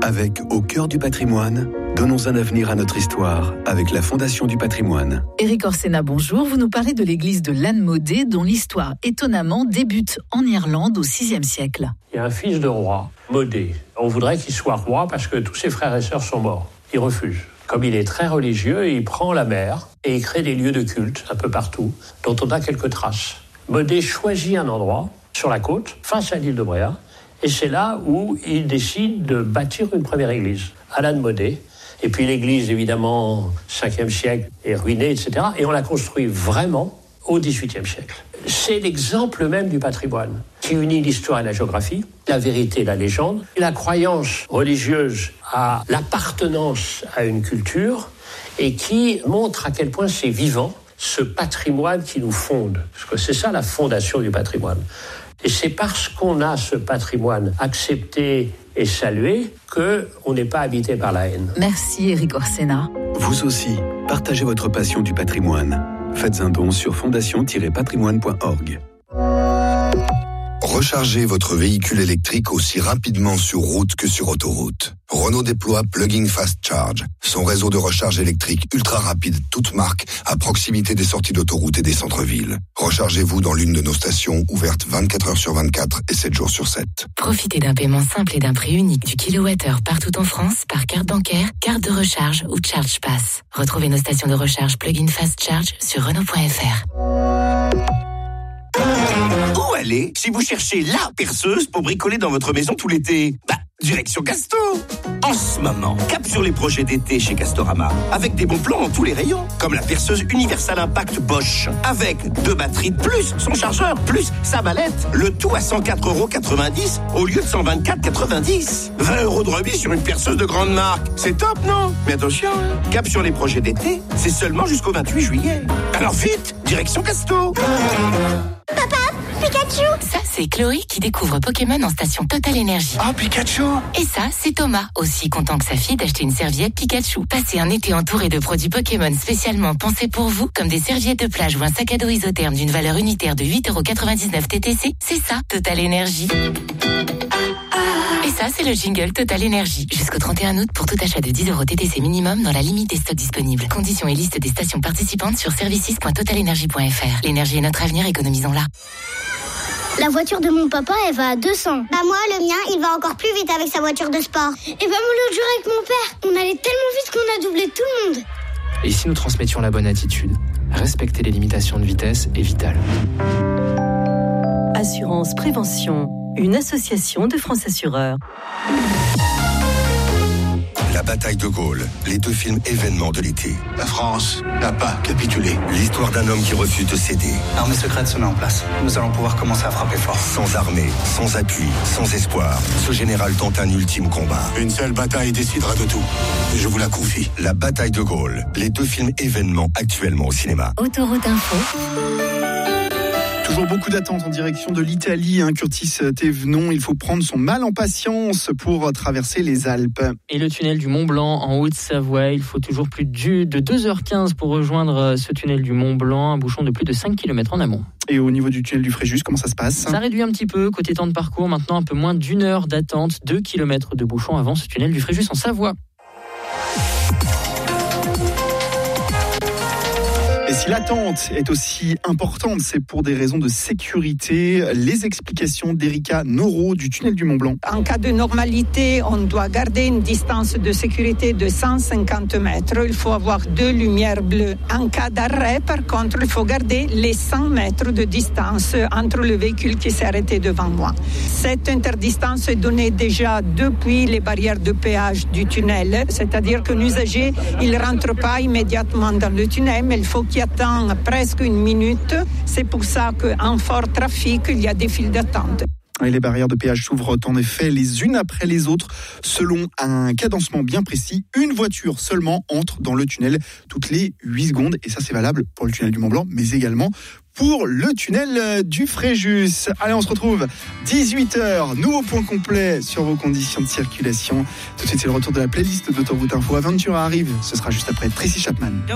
Avec Au cœur du patrimoine, donnons un avenir à notre histoire avec la Fondation du patrimoine. Éric Orsena, bonjour. Vous nous parlez de l'église de Lannemodé, dont l'histoire, étonnamment, débute en Irlande au VIe siècle. Il y a un fils de roi, Modé. On voudrait qu'il soit roi parce que tous ses frères et sœurs sont morts. Il refuse. Comme il est très religieux, il prend la mer et il crée des lieux de culte un peu partout, dont on a quelques traces. Modé choisit un endroit sur la côte, face à l'île de Bréa, et c'est là où il décide de bâtir une première église, à Lannemodé. Et puis l'église, évidemment, 5e siècle, est ruinée, etc. Et on l'a construit vraiment au XVIIIe siècle. C'est l'exemple même du patrimoine qui unit l'histoire et la géographie, la vérité et la légende, la croyance religieuse à l'appartenance à une culture et qui montre à quel point c'est vivant, ce patrimoine qui nous fonde. Parce que c'est ça la fondation du patrimoine. Et c'est parce qu'on a ce patrimoine accepté et salué qu'on n'est pas habité par la haine. Merci Éric Orsena. Vous aussi, partagez votre passion du patrimoine. Faites un don sur fondation-patrimoine.org. Rechargez votre véhicule électrique aussi rapidement sur route que sur autoroute. Renault déploie Plug-in Fast Charge, son réseau de recharge électrique ultra rapide, toute marque, à proximité des sorties d'autoroute et des centres-villes. Rechargez-vous dans l'une de nos stations, ouvertes 24 heures sur 24 et 7 jours sur 7. Profitez d'un paiement simple et d'un prix unique du kilowattheure partout en France par carte bancaire, carte de recharge ou Charge Pass. Retrouvez nos stations de recharge Plug-in Fast Charge sur Renault.fr. Où aller si vous cherchez la perceuse pour bricoler dans votre maison tout l'été? Direction Casto. En ce moment, cap sur les projets d'été chez Castorama, avec des bons plans dans tous les rayons, comme la perceuse Universal Impact Bosch, avec 2 batteries de plus, son chargeur, plus sa mallette, le tout à 104,90 € au lieu de 124,90 €. 20 € de remise sur une perceuse de grande marque. C'est top, non? Mais attention, cap sur les projets d'été, c'est seulement jusqu'au 28 juillet. Alors vite, direction Casto. Papa, Pikachu! Ça, c'est Chloé qui découvre Pokémon en station Total Énergie. Oh, Pikachu! Et ça, c'est Thomas, aussi content que sa fille d'acheter une serviette Pikachu. Passez un été entouré de produits Pokémon spécialement pensés pour vous, comme des serviettes de plage ou un sac à dos isotherme d'une valeur unitaire de 8,99 € TTC. C'est ça, Total Énergie. Et ça, c'est le jingle Total Énergie. Jusqu'au 31 août pour tout achat de 10 € TTC minimum dans la limite des stocks disponibles. Conditions et liste des stations participantes sur services.totalenergie.fr. L'énergie est notre avenir, économisons-la. La voiture de mon papa, elle va à 200. Moi, le mien, il va encore plus vite avec sa voiture de sport. Et moi, l'autre jour avec mon père, on allait tellement vite qu'on a doublé tout le monde. Et si nous transmettions la bonne attitude? Respecter les limitations de vitesse est vital. Assurance Prévention, une association de France Assureurs. La bataille de Gaulle, les 2 films événements de l'été. La France n'a pas capitulé. L'histoire d'un homme qui refuse de céder. L'armée secrète se met en place. Nous allons pouvoir commencer à frapper fort. Sans armée, sans appui, sans espoir, ce général tente un ultime combat. Une seule bataille décidera de tout. Et je vous la confie. La bataille de Gaulle, les 2 films événements actuellement au cinéma. Autoroute Info. Toujours beaucoup d'attentes en direction de l'Italie. Curtis Thévenon, il faut prendre son mal en patience pour traverser les Alpes. Et le tunnel du Mont Blanc en Haute-Savoie, il faut toujours plus de 2h15 pour rejoindre ce tunnel du Mont Blanc, un bouchon de plus de 5 km en amont. Et au niveau du tunnel du Fréjus, comment ça se passe? Ça réduit un petit peu, côté temps de parcours, maintenant un peu moins d'1 heure d'attente, 2 km de bouchon avant ce tunnel du Fréjus en Savoie. Et si l'attente est aussi importante, c'est pour des raisons de sécurité. Les explications d'Erika Noro du tunnel du Mont Blanc. En cas de normalité, on doit garder une distance de sécurité de 150 mètres. Il faut avoir 2 lumières bleues. En cas d'arrêt, par contre, il faut garder les 100 mètres de distance entre le véhicule qui s'est arrêté devant moi. Cette interdistance est donnée déjà depuis les barrières de péage du tunnel. C'est-à-dire que l'usager, il ne rentre pas immédiatement dans le tunnel, mais il faut qu'il attend presque 1 minute. C'est pour ça qu'en fort trafic, il y a des files d'attente. Et les barrières de péage s'ouvrent en effet les unes après les autres, selon un cadencement bien précis. Une voiture seulement entre dans le tunnel toutes les 8 secondes. Et ça, c'est valable pour le tunnel du Mont Blanc, mais également pour le tunnel du Fréjus. Allez, on se retrouve 18h. Nouveau point complet sur vos conditions de circulation. Tout de suite, c'est le retour de la playlist d'Autoroute Info. Aventura arrive. Ce sera juste après Tracy Chapman.